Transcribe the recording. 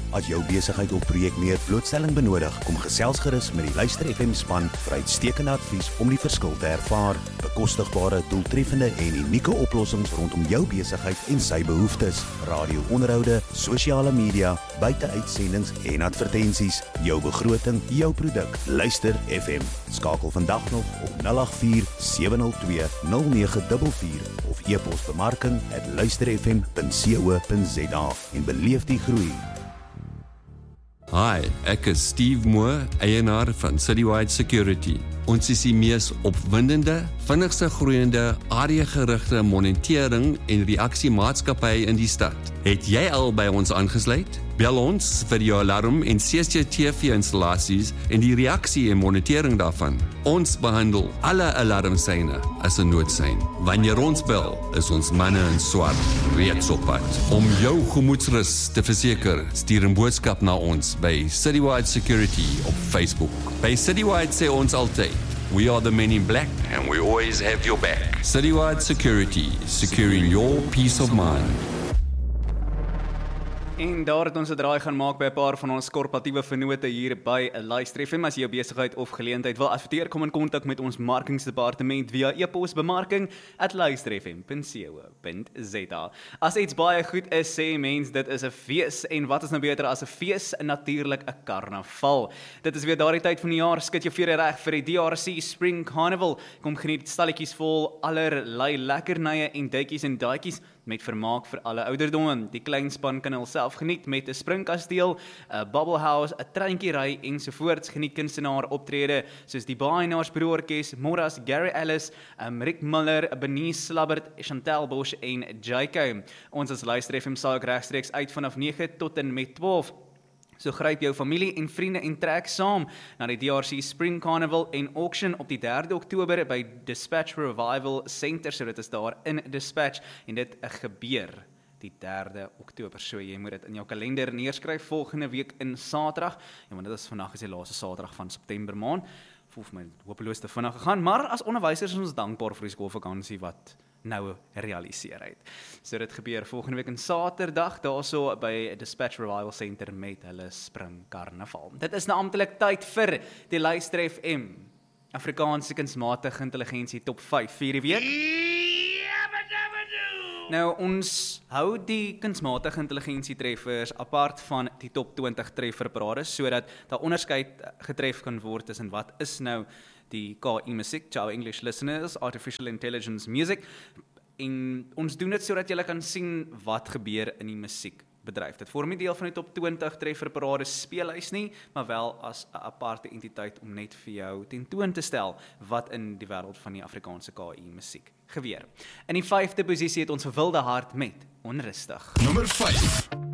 As jou besigheid of projek meer blootstelling benodig, kom gesels gerus met die Luister FM span vir uitstekende advies om die verskil te ervaar. Bekostigbare, doeltreffende en unieke oplossings rondom jou besigheid en sy behoeftes. Radio-onderhoude, sosiale media, buiteuitsendings en advertensies. Jou begroting, jou produk. Luister FM. Skakel vandag nog op 084 702 0944 of e-pos bemarking@luisterfm.co.za en beleef die groei. Hi, ek is Steve Moore, eienaar van Citywide Security. Ons is die mees opwindende, vinnigste groeiende, areagerigte monitering en reaksiemaatskappy in die stad. Het jy al by ons aangesluit? Bel ons vir jou alarm en CCTV-installasies en die reaksie en monitering daarvan. Ons behandel alle alarmseine as 'n noodsein. Wanneer ons bel, is ons manne in swart reeds op pad. Om jou gemoedsrus te verseker, stuur 'n boodskap na ons by Citywide Security op Facebook. By Citywide sê ons altyd, we are the men in black and we always have your back. Citywide Security, securing your peace of mind. En daar het ons 'n draai gaan maak by 'n paar van ons korporatiewe vennote hier by 'n Luister FM. As jy jou besigheid of geleentheid wil adverteer, kom in kontak met ons markingsdepartement via e-pos bemarking@luisterfm.co.za. As iets baie goed is, sê mens, dit is 'n fees. En wat is nou beter as 'n fees? Natuurlik 'n karnaval. Dit is weer daardie tyd van die jaar, skud jou vere reg vir die DRC Spring Carnival. Kom geniet stalletjies vol allerlei lekkernye en duitjies en daadjies met vermaak vir alle ouderdomme. Die klein span kan hulself geniet met 'n springkasteel, 'n bubble house, 'n treintjiery ensovoorts. Geniet kunstenaar optrede soos die Baaienaars Broerorkes, Moras, Gary Ellis, Rick Muller, Benice Slabbert, Chantal Bosch en Jaco. Ons as Luister FM sal ook regstreeks uit vanaf 9 tot en met 12. So gryp jou familie en vriende en trek saam na die DRC Spring Carnival en Auction op die 3de Oktober by Dispatch Revival Center. So dit is daar in Dispatch en dit gebeur die 3de Oktober. So jy moet dit in jou kalender neerskryf volgende week in Saterdag. Ja, want dit is vandag is die laaste Saterdag van September maand. Voel vir my hopeloos te vinnig gegaan, maar as onderwysers is ons dankbaar vir die skoolvakansie wat nou realiseer het. So dit gebeur volgende week in Saterdag daarso by Dispatch Revival Center met hulle Spring Karnaval. Dit is nou amptelik tyd vir die Luister FM Afrikaanse kunsmatige intelligensie top 5 vir die week. Nou, ons hou die kunsmatige intelligensie treffers apart van die top 20 trefferparades, sodat daar onderskeid getref kan word tussen wat is nou die KI musiek, Java English Listeners, Artificial Intelligence Music, en ons doen dit sodat jy kan sien wat gebeur in die musiekbedryf. Dit vorm nie deel van die top 20 trefferparade speelhuis nie, maar wel as 'n aparte entiteit om net vir jou tentoon te stel wat in die wêreld van die Afrikaanse KI musiek gebeur. In die 5de posisie het ons Wilde Hart met Onrustig. Nommer 5.